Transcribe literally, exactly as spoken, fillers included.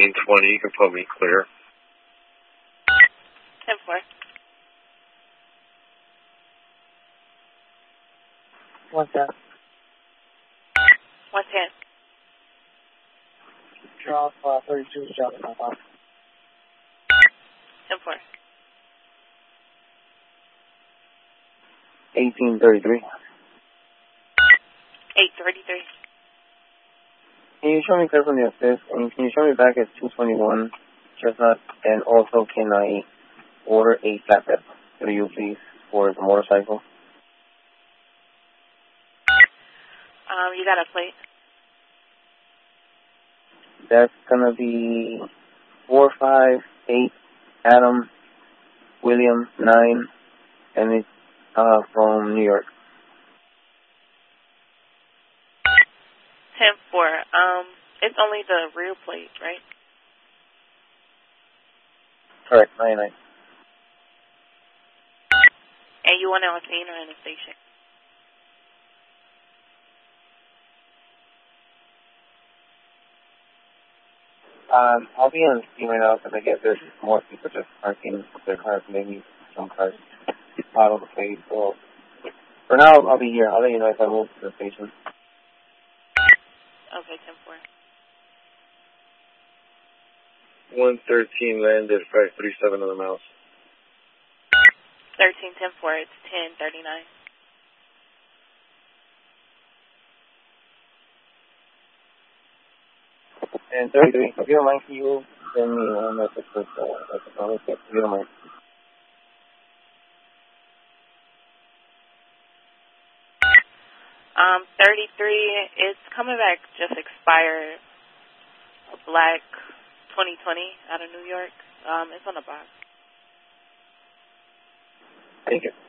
thirteen twenty. You can put me clear. ten four. What's that? one ten. Drop uh, thirty-two, drop top off. ten four. eighteen thirty-three. eight thirty-three. Can you show me clear from the assist? And can you show me back at two twenty-one, Chestnut? And also, can I order a flatbed for you, please, for the motorcycle? Um, you got a plate? That's gonna be four five eight Adam William nine, and it's uh from New York. ten four. Um, it's only the rear plate, right? Correct, nine nine. And you want it on scene or in the station? Um, I'll be on the scene right now because I guess there's more people just parking their cars, maybe some cars out of the place. So for now, I'll be here. I'll let you know if I move to the station. Okay, ten four. one thirteen landed, five thirty-seven on the mouse. thirteen ten four, it's ten thirty-nine. And thirty-three, if you don't mind, can you send me a message with uh, if you don't mind. Um, thirty-three, it's coming back, just expired. A black twenty twenty out of New York. Um, it's on the box. Thank you.